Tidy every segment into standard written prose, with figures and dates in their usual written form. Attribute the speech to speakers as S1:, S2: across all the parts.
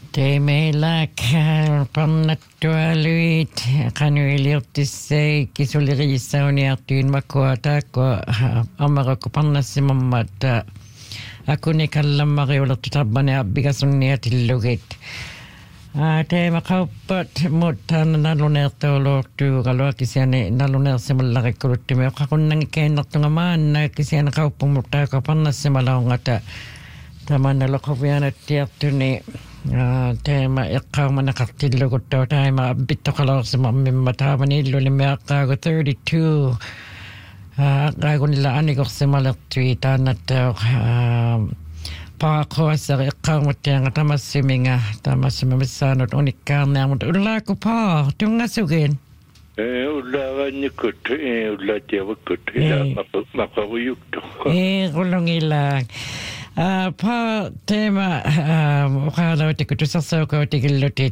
S1: Te meillä pannattualuit kanuiliuttissei kisuliriissa on järtyyn makua taakko amarokko pannassimammat akunikallemmari ulattu tabbane abbigasunnia tillugit. Teema kauppat, mutta naluneertouluortuuga luokisiani naluneersimullarekkuluttimme joka kunnangi keinnortunga maanna kisiana kauppumutta pannassimalaungata tämän lokovianet tiettyni teema ekkaumana kartilluguttua teema bittokaloorsimamimma taavan illulimi akkaago 32 akkaagunilla anikorsimalertui taannattaa paakoasar ekkaumuttianga tamassiminga saanut unikkaarnea mutta ullaako paa tungasugin
S2: ullaavannukut ullaatiavakut maqavuyuktu
S1: rullungillaan paa teema uqaalautikku tusarsaukautikillutit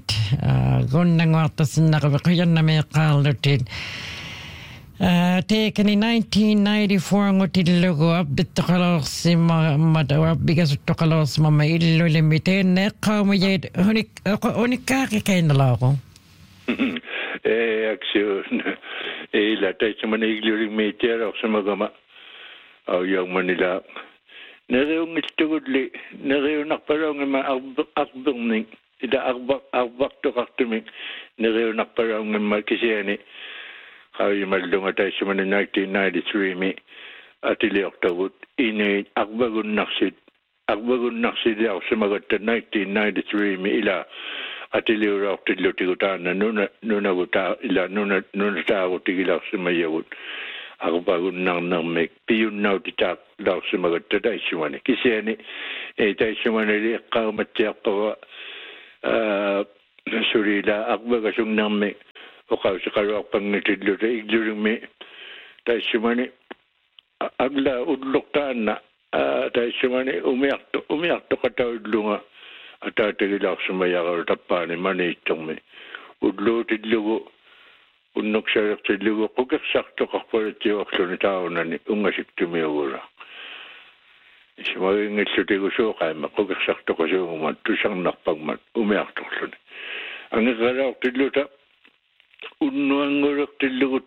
S1: gunnanguartassinnaqavequyannamiiqqaarlutit teekani 1994 ngutillugu abbittaqaloorsimmat abbigasuttoqaloorsimamma illulimi teenne eqqaumuyait unikkaaqikainnalaaru
S2: action ila taitsamani iglurimiitiarorsamagama aujagmanila nereungiltugulli nereunarpalaungama arbirning ida arbaqtoqartumi nereunarpalaungama kisiani qauyimallunga taitsamani 1993 mi atiliortagut ini arbagunnarsidiarsamagatta 1993 mi ila atiliurortillutigutaan nunagutaa ila nunataagutigilarsimayagut arbagunnarnermik piyunnautitaaq laarsimagatta taissuani kisiani taissumanili eqqaamattiarpava sulila arbagasungnarmi oqausiqaluarpangitilluta iglulimi taissumani agla ulluqtaanna taissumani umiartoqataullunga ataatagilaarsumayaqalu tappaani maniittormi ulluutillugu unnuksalertillugu qukersartoqarpalatiuarluni taunani ungasiktumiugula ismaginngillutigu suuqaima qukersartoqasuugumat tusarnarpagmat umiartorluni angiqalaortilluta unnuangulertillugu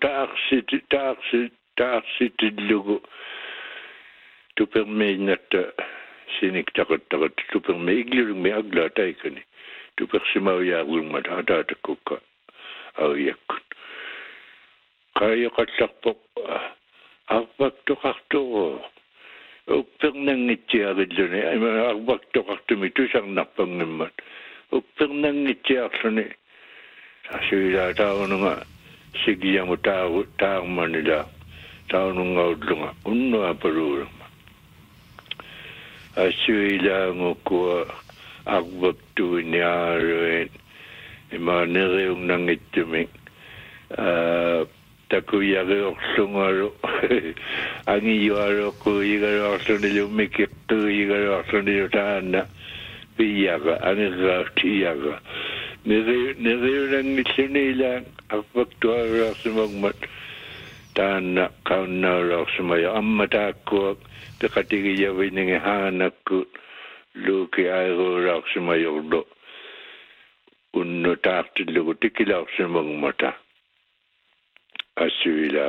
S2: taarsittillugu tupermiinnatta sinik taqattaqat tupermi iglulungmi agla taikani tupersimauyaagulmat ataatakukka auyakkun qaayaqallarpoq arpaktoqartoro uppernangittiarilluni arpaktoqartumi tusarnarpangimmat uppernangittiarluni asila taununga sigiyamu taarmanila taunungaullunga unnuapaluulunga asuilaangukua arbaktuiniaaruin imaaneriungnangittumik takuyariorlungalu angiyualuqquyigaluarlunilu mikikqiyigaluarlunilu taanna piyaga angirrautiyaga neriunangitluниilaан arbaktuaruarsimagmat taanna qaunnauluarsimaya ammataakkuak teqatigiyaviningi haanakku luuki airuulaarsimayorlu unnu taartillugu tikilaarsimagmata assuila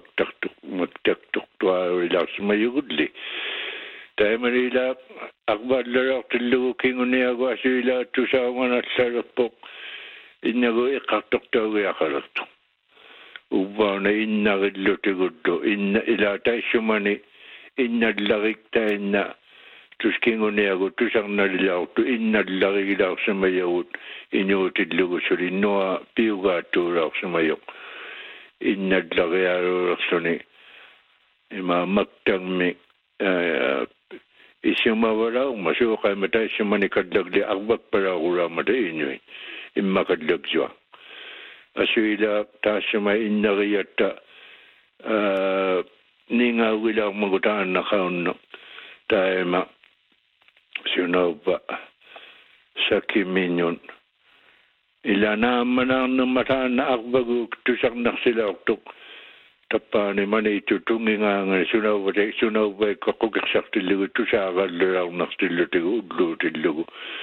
S2: maktaktuaruilaarsimayugulli taimanila aqbaallalortillugu kinguniagu assuila tusaamanallaluppoq innagu iqqartortaugiaqalertu ubbauna innarillutigut inna ila taissumani innallariktainna tuskinguniagu tusarnalilaortu innallarigilaarsimayagut inuutillugu sulinnua piugaattuulaarsimayoq innallariaaluulersuni ima maktangmi isumavalauma suuqaima taissumani kallagli arbakpalaagulaamata inui imma kallagjua asuila taassuma innariyatta ningawilaarmagu taannaqaunna taima sunaupa sakiminun ila naammanarnerma taanna arbagu tusarnarsilaortuq tappaani maniitu tungingaangani sunaupa ikkaqukirsartillugu tusaaqallulaarnartillutigu ulluutillugu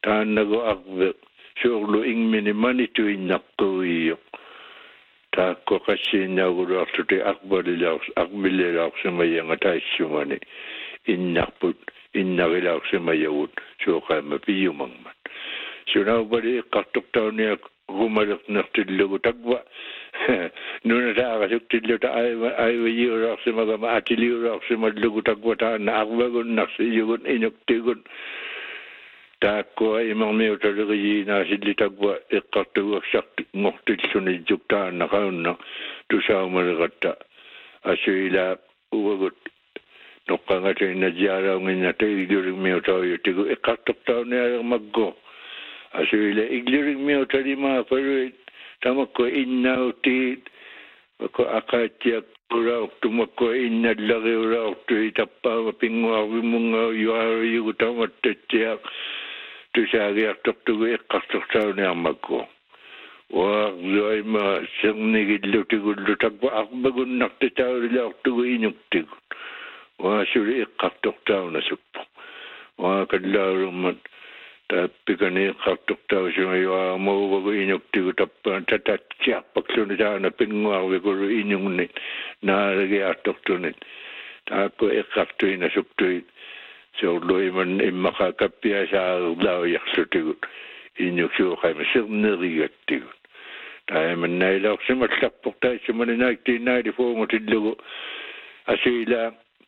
S2: taannago arve suorlu ingmini manitu innaqquiyo taakko qassiinnaaguluartuti aqbililaarsumayanga taassumani innarput innarilaarsumayawut suoqaama piyumangman sunaubali iqqartortauniak rumalernartillugu taqwa nuna taaqasuktilluta aiwayiuraarsimagama atiliuraarsimallugu taqwa taanna arvagunnarsiijugun inuktigun taakkoa imarmiutaleriina silli taqwa iqqartuguaksart ngortilsunijjuk taannaqaunna tusaumaleratta asuila uvagut noqqangatinna jialaunginna taigiurimmiutaujuutigu iqqartortaunialermaggo asuila igliurimmiutalimaa paluit tamakko innautit ko akatiak urauktumakko innallariurauktu itappaava pinguarvimunga yuaruyugu tamattattiaq tusaagiartortugu iqqartortauniarmakko waarluaima sernigillutikullu taqwa arbagunnartitaurilaortugu inuktigu waasuli iqqartortaunasuppo waakallaarummat tappikani iqqartortausumayuaa mauvagu inuktigu tappaan tatattiarpaksuni taana pinguarvikulu inungni naalagiartortunit taakko iqqartuina suptuit seurluiman immaqa kappiasaaerlaujaqsutigut inuksuuqaima sernerigattigut taiman nailauqsimallappurtaissumani 1994 asuila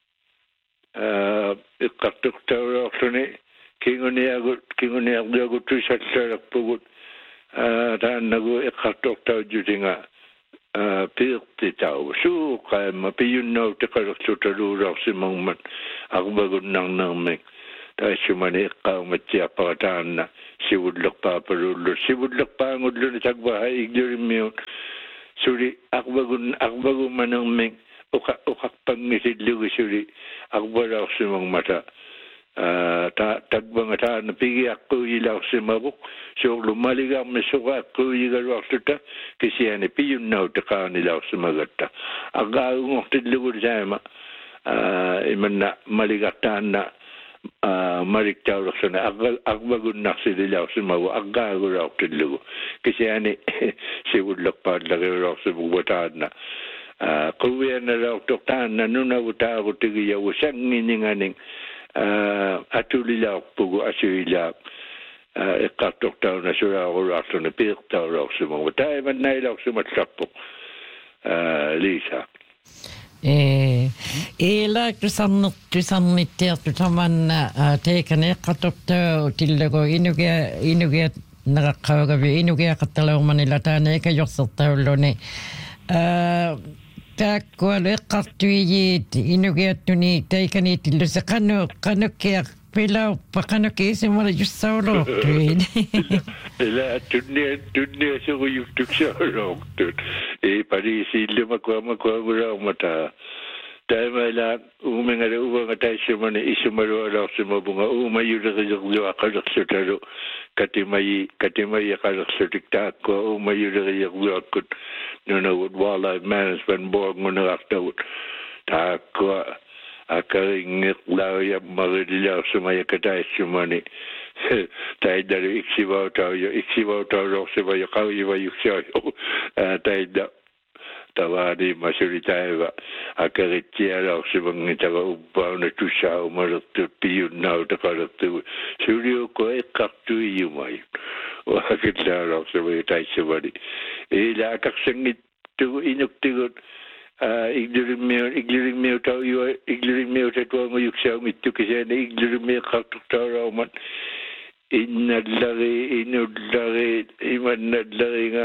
S2: iqqartortaulorluni kinguniarluagut tusallalappugut taannagu iqqartortaujutinga piirtitau suuqaima piyunnautiqalerlutaluulaorsimangmat arvagunnarnermik taassumani iqqaumatsiarparataanna sivullerpaapaluullu taqvaha igliurimmiut suli arvagumanermik uqarpangisillugu suli arvalaorsimangmata taqvanga taana pigiaqquuyilaorsimavuk suorlu maligarmi suqaaqquuyigaluartuta kisiani piyunnautiqaanilaorsimagatta aqaagungortillugul saama imanna maligartaanna maliktaulursuna arvagunnarsililausimagu aqqaagulaortillugu kisiani sivullerpaallagiulaorsimugu quvianalaortortaanna nunavutaarutigiyau sangininganing atulilaarpugu asuilaaq iqqartortauna sulaarulaarluna piirtaulaorsimagu taimannailaorsimatlarpuq Liisa
S1: Ila tusannittiartu tamanna teekane eqqatortau tillagu inugia naqaqqaugavi inugiaqattalaumani lataane ekajorsertaulluni taakkualu eqqartuijiit inugiattuni taikaniitillusi qanukiaq pilauppa qanukiisimala jussaulortuin
S2: ila tunnia suguyuktuksaulortut parisiillumakuamakuagulaumata taimala uumengale uvangataissumani isumalualaorsimabunga uumayuleqiyerluaqalersutalu katimayi qalersutik taakkua uumayuleqiyerluakkut nunagut wildlife management board ngunerartagut taakkua akaringiqlauyammarililausumayakataissumani taiddalu iksivautaulorsumaya qauyivayuksiayu taidda tawani masulitaiva akarittialaorsimangitaga uppauna tussaumalertut piyunnautaqalertu suliuko eqqartuiyumayu wakillaalaorsumaya taissumani ila akarsangittugu inuktigut iglirimmiutatuanga yuksaungittukisana iglirimmiiqqartortauraumat inullari imannallaringa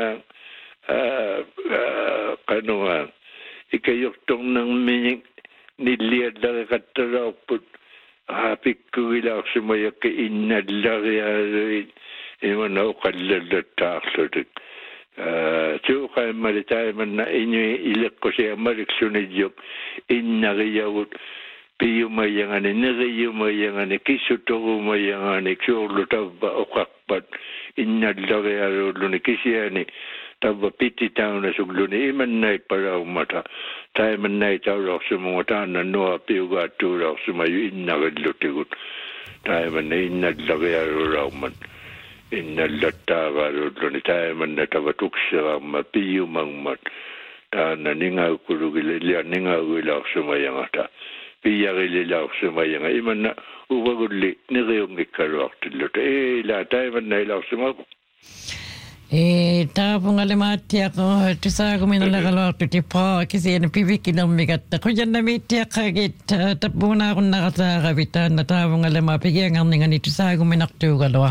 S2: qanuga ikayortornerminik nilliallariqattalaarput pikkugilaarsumayakka innallariaaluit imana uqallallattaarlutik suuqaimmalitaaimanna inui ileqqosiammaliksunijjuk innariyagut piyumayangani neriyumayangani kissutorumayangani suurlu tavva uqarpat innallariaaluulluni kisiani tavva pititauna sugluni imannai paraumata taimannai taulorsumunga taanna nua piugaattuulorsumayu innarillutigut taimanna innallariaaluulauman inna lattaga loni taiman na tavatuksera ma piyumangmat taana ninga kulugile lia ninga wila sumayangata piyagile la sumayanga imanna uvagulli nireungikkaluartillut la taiman na ila sumaku
S1: tapungalle maattiako tusaaguminallaqaluartuti paakisiina pivikkinermigatta qujannamittiaqqagit tappuunaaqunnaqataaqavit taanna taapungalle maa pigiangarningani tusaaguminartuugalua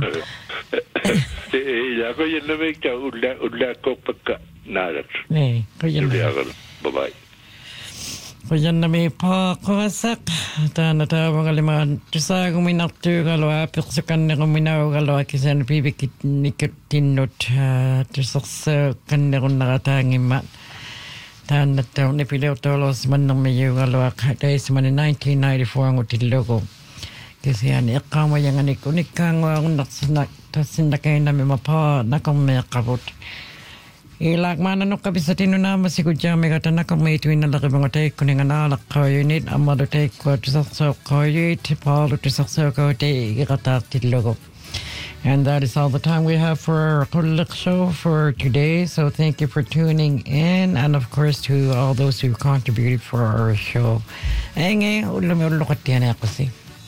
S2: la qujannamittia ullaakkorpakka naalat qujannamittia bye
S1: Kujannami paaqasak taana taapungalle maa tusaaguminartuugalua persukanneruminaugalua kisan pivikkinnikuttinnut tusersakannerunnaqataangimma taannattauni pileurtooloos mannermiyuugaluaq taismani 1994 angutillugu kisiani eqqaamayanganikku nikkaanguarunnarsinak tassinnakainami mapaa nakormeeqqavut Ilak mana no kabisatinu nama si kujami kata nak kami itu ina lagi mengotai kuningan alak kau unit amadu tai kau tusakso kau unit palu tusakso kau tai kata tilogo. And that is all the time we have for our Kuluk show for today. So thank you for tuning in, and of course to all those who contributed for our show. Enge ulumi ulukatian ako si.